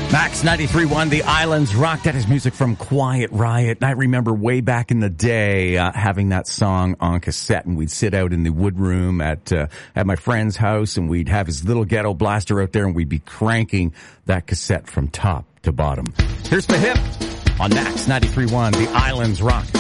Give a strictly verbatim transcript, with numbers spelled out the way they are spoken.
Max ninety-three point one, The Islands Rock. That is music from Quiet Riot. And I remember way back in the day uh, having that song on cassette, and we'd sit out in the wood room at uh, at my friend's house, and we'd have his little ghetto blaster out there, and we'd be cranking that cassette from top to bottom. Here's The Hip on Max ninety-three point one, The Islands Rock.